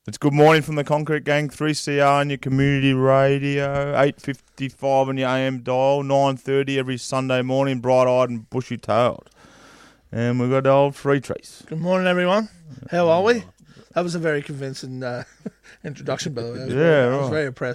It's Good Morning from the Concrete Gang, 3CR on your community radio, 8:55 on your AM dial, 9:30 every Sunday morning, bright-eyed and bushy-tailed. And we've got the old Free Trace. Good morning, everyone. How are we? That was a very convincing introduction, by the way. I was very impressed.